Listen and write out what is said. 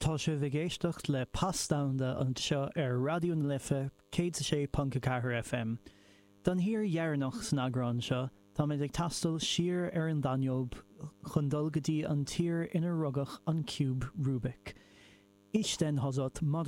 Tá sé bhgéisteacht le pastáanda an seo ar Radio na Lifa 106.4 FM. Dan hir dhearnach san agrán seo, tá mé ag tastal siar ar an dainiob chun dul go dtí an tír inar rugach an cube Rubik. Isten hasat